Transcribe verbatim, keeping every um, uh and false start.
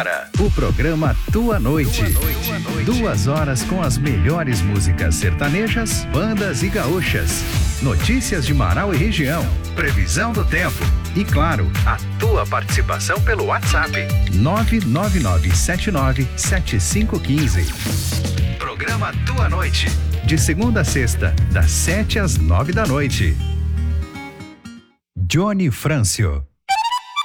O programa Tua Noite. Duas horas com as melhores músicas sertanejas, bandas e gaúchas. Notícias de Marau e região. Previsão do tempo. E claro, a tua participação pelo WhatsApp. nove nove nove sete nove sete cinco um cinco. Programa Tua Noite. De segunda a sexta, das sete às nove da noite. Johnny Frâncio.